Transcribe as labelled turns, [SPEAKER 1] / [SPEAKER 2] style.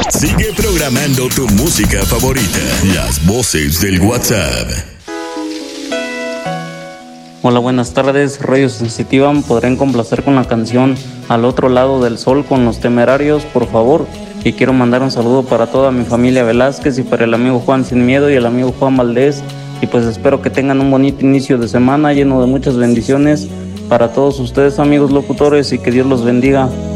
[SPEAKER 1] Sigue programando tu música favorita. Las voces del WhatsApp.
[SPEAKER 2] Hola, buenas tardes, Radio Sensitiva. ¿Podrían complacer con la canción Al otro lado del sol con Los Temerarios, por favor? Y quiero mandar un saludo para toda mi familia Velázquez y para el amigo Juan Sin Miedo y el amigo Juan Valdés. Y pues espero que tengan un bonito inicio de semana lleno de muchas bendiciones para todos ustedes, amigos locutores, y que Dios los bendiga.